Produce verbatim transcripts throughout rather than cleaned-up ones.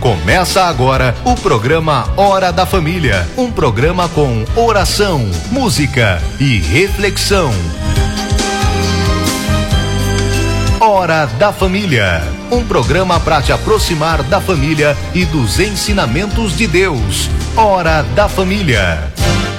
Começa agora o programa Hora da Família, um programa com oração, música e reflexão. Hora da Família, um programa para te aproximar da família e dos ensinamentos de Deus. Hora da Família.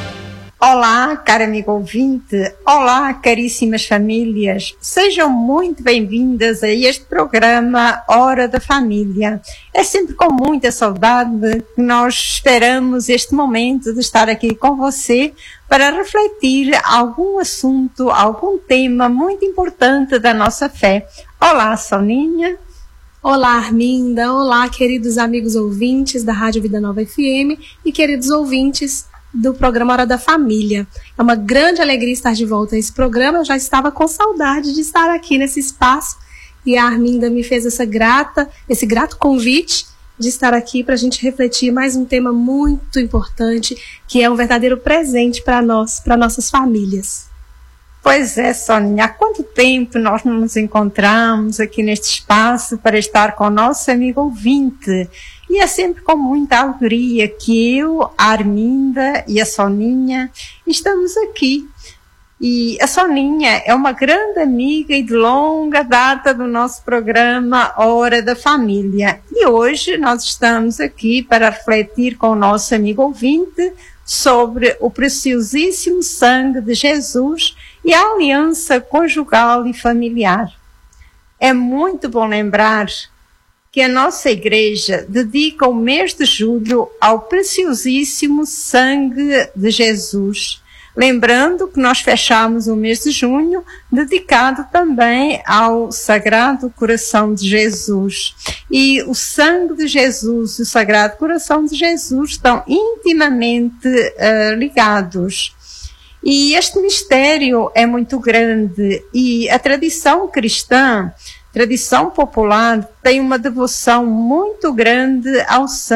Olá, caro amigo ouvinte, olá, caríssimas famílias, sejam muito bem-vindas a este programa Hora da Família. É sempre com muita saudade que nós esperamos este momento de estar aqui com você para refletir algum assunto, algum tema muito importante da nossa fé. Olá, Soninha. Olá, Arminda, olá, queridos amigos ouvintes da Rádio Vida Nova F M e queridos ouvintes do programa Hora da Família. É uma grande alegria estar de volta a esse programa. Eu já estava com saudade de estar aqui nesse espaço e a Arminda me fez essa grata, esse grato convite de estar aqui para a gente refletir mais um tema muito importante, que é um verdadeiro presente para nós, para nossas famílias. Pois é, Soninha, há quanto tempo nós não nos encontramos aqui neste espaço para estar com o nosso amigo ouvinte. E é sempre com muita alegria que eu, a Arminda e a Soninha estamos aqui. E a Soninha é uma grande amiga e de longa data do nosso programa Hora da Família. E hoje nós estamos aqui para refletir com o nosso amigo ouvinte sobre o preciosíssimo sangue de Jesus e a aliança conjugal e familiar. É muito bom lembrar que a nossa igreja dedica o mês de julho ao preciosíssimo sangue de Jesus. Lembrando que nós fechamos o mês de junho dedicado também ao Sagrado Coração de Jesus. E o sangue de Jesus e o Sagrado Coração de Jesus estão intimamente uh, ligados. E este mistério é muito grande e a tradição cristã, tradição popular, tem uma devoção muito grande ao sangue